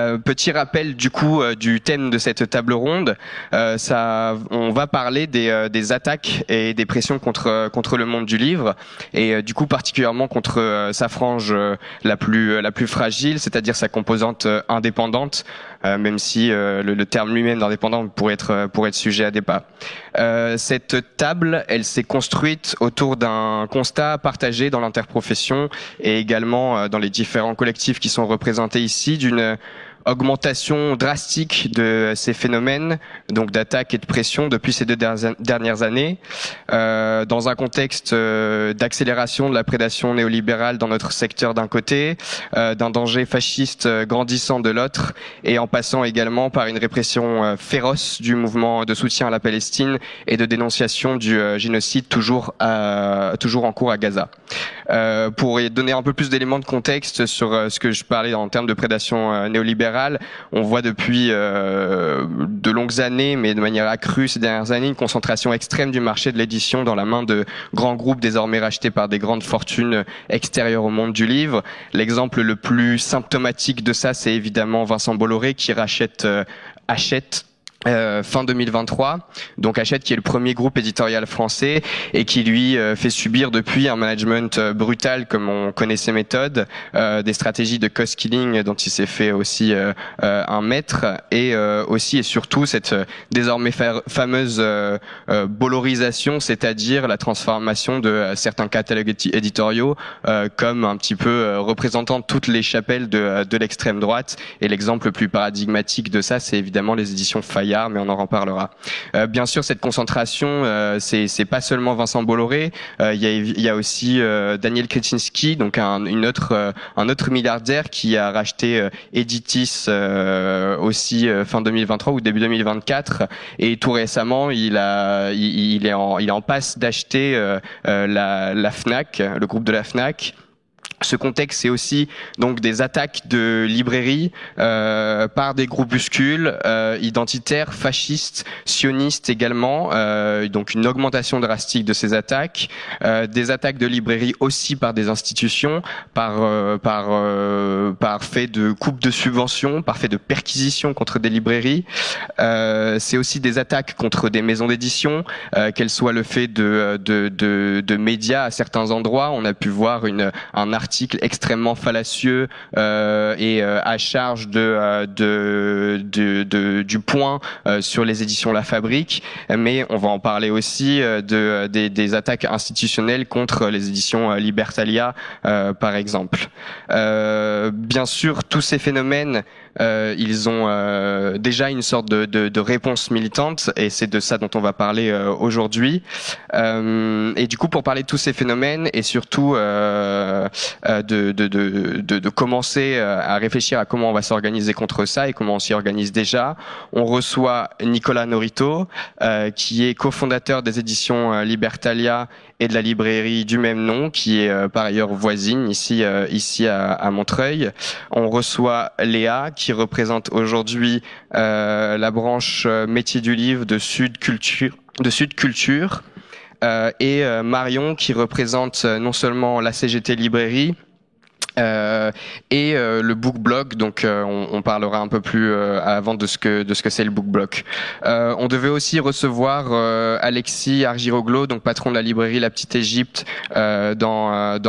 Petit rappel du coup du thème de cette table ronde. On va parler des attaques et des pressions contre le monde du livre et du coup particulièrement contre sa frange la plus fragile, c'est-à-dire sa composante indépendante. Même si le terme lui-même d'indépendant pourrait être sujet à débat. Cette table, elle s'est construite autour d'un constat partagé dans l'interprofession et également dans les différents collectifs qui sont représentés ici d'une augmentation drastique de ces phénomènes, donc d'attaque et de pression depuis ces 2 dernières années, dans un contexte d'accélération de la prédation néolibérale dans notre secteur d'un côté, d'un danger fasciste grandissant de l'autre, et en passant également par une répression féroce du mouvement de soutien à la Palestine et de dénonciation du génocide toujours en cours à Gaza. Pour donner un peu plus d'éléments de contexte sur ce que je parlais en termes de prédation néolibérale, on voit depuis de longues années, mais de manière accrue ces dernières années, une concentration extrême du marché de l'édition dans la main de grands groupes désormais rachetés par des grandes fortunes extérieures au monde du livre. L'exemple le plus symptomatique de ça, c'est évidemment Vincent Bolloré qui rachète Hachette fin 2023, donc Hachette qui est le premier groupe éditorial français et qui lui fait subir depuis un management brutal comme on connaît ses méthodes, des stratégies de cost killing dont il s'est fait aussi un maître et aussi et surtout cette désormais fameuse bollorisation, c'est-à-dire la transformation de certains catalogues éditoriaux comme un petit peu représentant toutes les chapelles de l'extrême droite, et l'exemple le plus paradigmatique de ça c'est évidemment les éditions Fayard, mais on en reparlera. Bien sûr, cette concentration, c'est pas seulement Vincent Bolloré. Il y a aussi Daniel Kretinsky, donc un autre milliardaire qui a racheté Editis aussi fin 2023 ou début 2024. Et tout récemment, il est en passe d'acheter la Fnac, le groupe de la Fnac. Ce contexte, c'est aussi donc des attaques de librairies par des groupuscules identitaires, fascistes, sionistes également. Donc une augmentation drastique de ces attaques, des attaques de librairies aussi par des institutions, par fait de coupe de subventions, par fait de perquisitions contre des librairies. C'est aussi des attaques contre des maisons d'édition, qu'elles soient le fait de médias à certains endroits. On a pu voir un article extrêmement fallacieux et à charge du Point sur les éditions La Fabrique, mais on va en parler aussi des attaques institutionnelles contre les éditions Libertalia par exemple. Bien sûr, tous ces phénomènes ils ont déjà une sorte de réponse militante, et c'est de ça dont on va parler aujourd'hui. Et du coup, pour parler de tous ces phénomènes et surtout de commencer à réfléchir à comment on va s'organiser contre ça et comment on s'y organise déjà, on reçoit Nicolas Norito, qui est cofondateur des éditions Libertalia et de la librairie du même nom, qui est par ailleurs voisine ici à Montreuil. On reçoit Léa, qui représente aujourd'hui la branche métier du livre de Sud Culture, et Marion, qui représente non seulement la CGT Librairie, et le book blog, donc on parlera un peu plus avant de ce que c'est le book blog. On devait aussi recevoir Alexis Argiroglo, donc patron de la librairie La Petite Égypte dans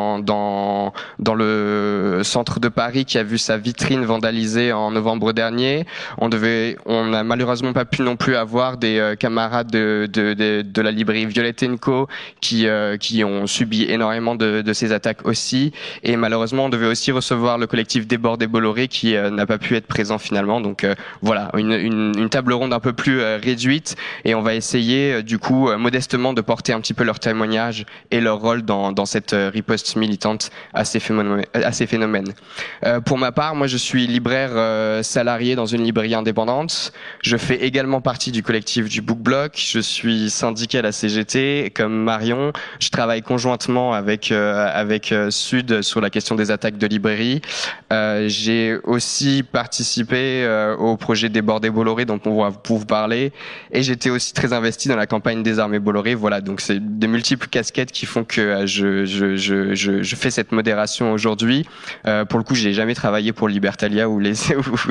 le centre de Paris, qui a vu sa vitrine vandalisée en novembre dernier. On n'a malheureusement pas pu non plus avoir des camarades de la librairie Violette & Co qui ont subi énormément de ces attaques aussi, et malheureusement on devait aussi recevoir le collectif Débordé Bolloré qui n'a pas pu être présent finalement. Donc voilà, une table ronde un peu plus réduite, et on va essayer du coup modestement de porter un petit peu leur témoignage et leur rôle dans cette riposte militante à ces phénomènes. Pour ma part, moi je suis libraire salarié dans une librairie indépendante. Je fais également partie du collectif du Book Block. Je suis syndiqué à la CGT comme Marion. Je travaille conjointement avec Sud sur la question des attaques de librairie. J'ai aussi participé au projet Débordé Bolloré dont on va vous parler, et j'étais aussi très investi dans la campagne Désarmer Bolloré. Voilà, donc c'est des multiples casquettes qui font que je fais cette modération aujourd'hui. Pour le coup, j'ai jamais travaillé pour Libertalia ou